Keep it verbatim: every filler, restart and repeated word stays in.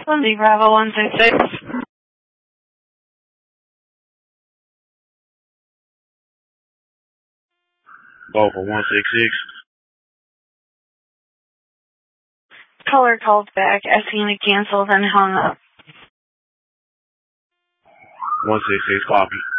Lindsay Bravo one six six. Go for one six six. Caller called back asking to cancel, then hung up. one six six, copy.